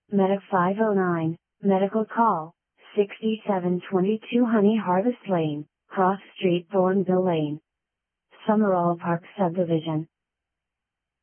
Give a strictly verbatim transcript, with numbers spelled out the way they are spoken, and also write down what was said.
Medic five oh nine, medical call, sixty-seven twenty-two Honey Harvest Lane, Cross Street Thornville Lane, Summerall Park Subdivision.